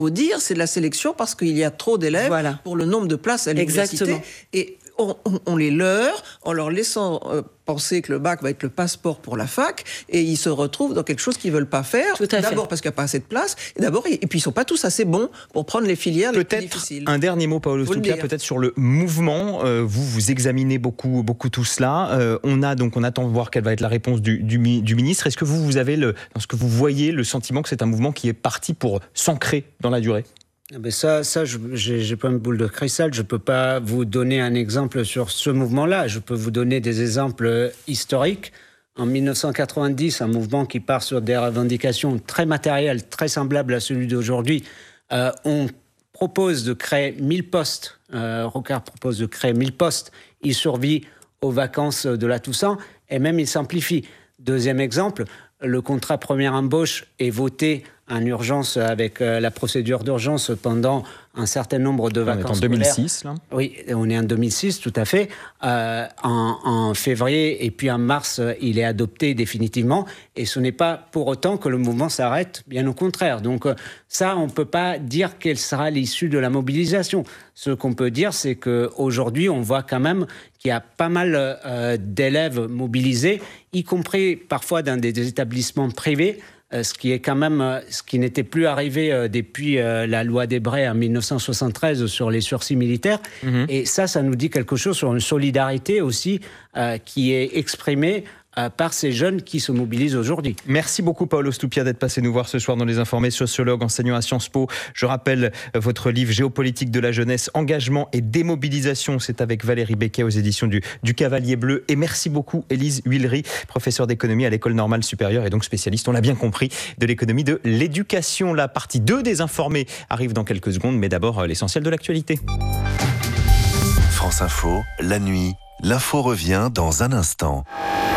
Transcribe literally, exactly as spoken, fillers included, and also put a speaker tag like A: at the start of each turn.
A: faut dire, c'est de la sélection parce qu'il y a trop d'élèves
B: voilà.
A: pour le nombre de places à l'université.
B: Exactement.
A: Et on, on, on les leurre en leur laissant euh, penser que le bac va être le passeport pour la fac, et ils se retrouvent dans quelque chose qu'ils ne veulent pas faire.
B: Tout à
A: d'abord
B: fait.
A: parce qu'il n'y a pas assez de place, et, d'abord, et puis ils ne sont pas tous assez bons pour prendre les filières les plus
C: Peut-être
A: difficiles.
C: un dernier mot, Paolo Stupia, peut-être sur le mouvement. Euh, vous, vous examinez beaucoup, beaucoup tout cela. Euh, on a donc, on attend de voir quelle va être la réponse du, du, du ministre. Est-ce que vous, vous avez, le, dans ce que vous voyez, le sentiment que c'est un mouvement qui est parti pour s'ancrer dans la durée ?
D: Mais ça, ça je n'ai pas une boule de cristal, je ne peux pas vous donner un exemple sur ce mouvement-là. Je peux vous donner des exemples historiques. En dix-neuf cent quatre-vingt-dix, un mouvement qui part sur des revendications très matérielles, très semblables à celui d'aujourd'hui. Euh, on propose de créer mille postes. Euh, Rocard propose de créer mille postes. Il survit aux vacances de la Toussaint et même il simplifie. Deuxième exemple, le contrat première embauche est voté en urgence avec euh, la procédure d'urgence pendant un certain nombre de
C: on
D: vacances
C: est en deux mille six, là.
D: Oui, on est en deux mille six, tout à fait. Euh, en, en février et puis en mars, il est adopté définitivement. Et ce n'est pas pour autant que le mouvement s'arrête, bien au contraire. Donc ça, on ne peut pas dire quelle sera l'issue de la mobilisation. Ce qu'on peut dire, c'est qu'aujourd'hui, on voit quand même qu'il y a pas mal euh, d'élèves mobilisés, y compris parfois dans des, des établissements privés, ce qui est quand même, ce qui n'était plus arrivé depuis la loi Desbrets en dix-neuf cent soixante-treize sur les sursis militaires. Mmh. Et ça, ça nous dit quelque chose sur une solidarité aussi euh, qui est exprimée euh, par ces jeunes qui se mobilisent aujourd'hui.
C: Merci beaucoup, Paolo Stupia, d'être passé nous voir ce soir dans Les Informés, sociologue, enseignant à Sciences Po. Je rappelle votre livre Géopolitique de la jeunesse, engagement et démobilisation. C'est avec Valérie Becquet aux éditions du, du Cavalier Bleu. Et merci beaucoup, Élise Huillery, professeure d'économie à l'École normale supérieure et donc spécialiste, on l'a bien compris, de l'économie de l'éducation. La partie deux des Informés arrive dans quelques secondes, mais d'abord l'essentiel de l'actualité.
E: France Info, la nuit, l'info revient dans un instant.